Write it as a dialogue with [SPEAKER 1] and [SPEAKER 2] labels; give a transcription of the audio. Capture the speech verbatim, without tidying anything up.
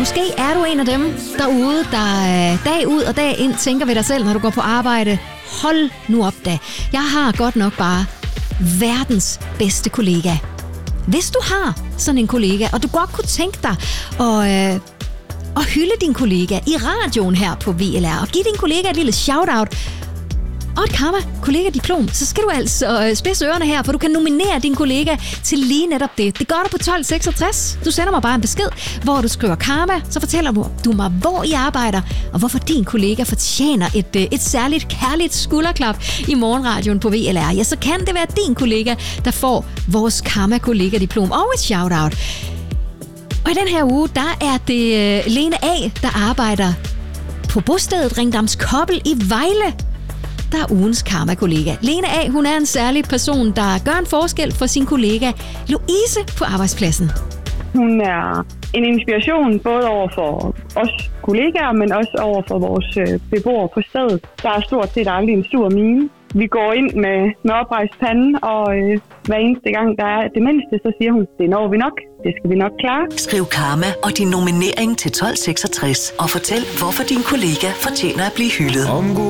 [SPEAKER 1] Måske er du en af dem derude, der dag ud og dag ind tænker ved dig selv, når du går på arbejde. Hold nu op da. Jeg har godt nok bare verdens bedste kollega. Hvis du har sådan en kollega, og du godt kunne tænke dig at, øh, at hylde din kollega i radioen her på V L R, og give din kollega et lille shout-out, og et Karma kollega-diplom, så skal du altså øh, spidse ørerne her, for du kan nominere din kollega til lige netop det. Det gør du på tolv seksogtres. Du sender mig bare en besked, hvor du skriver Karma, så fortæller du, du mig, hvor I arbejder, og hvorfor din kollega fortjener et, øh, et særligt kærligt skulderklap i morgenradioen på V L R. Ja, så kan det være din kollega, der får vores Karma kollega-diplom og et shout-out. Og i den her uge, der er det øh, Lene A., der arbejder på bostedet Ringdams Kobbel i Vejle, der er ugens Karma-kollega. Lene A., hun er en særlig person, der gør en forskel for sin kollega Louise på arbejdspladsen.
[SPEAKER 2] Hun er en inspiration både over for os kollegaer, men også over for vores beboere på stedet. Der er stort set aldrig en sur mine. Vi går ind med, med oprejst pande, og øh, hver eneste gang, der er det mindste, så siger hun, det når vi nok. Det skal vi nok klare.
[SPEAKER 3] Skriv Karma og din nominering til tolv seksogtres og fortæl, hvorfor din kollega fortjener at blive hyldet.